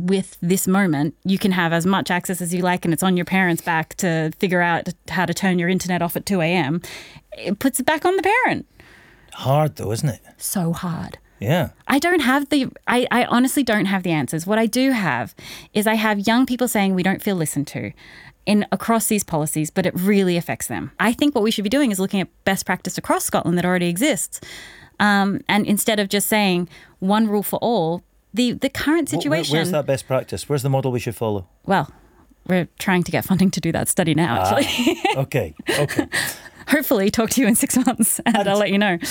with this moment, you can have as much access as you like and it's on your parents' back to figure out how to turn your internet off at 2 a.m., it puts it back on the parent. Hard though, isn't it? So hard. Yeah. I honestly don't have the answers. What I do have is I have young people saying we don't feel listened to across these policies, but it really affects them. I think what we should be doing is looking at best practice across Scotland that already exists. And instead of just saying one rule for all, the current situation... Where's that best practice? Where's the model we should follow? Well, we're trying to get funding to do that study now, actually. Okay. Hopefully talk to you in 6 months and I'll let you know.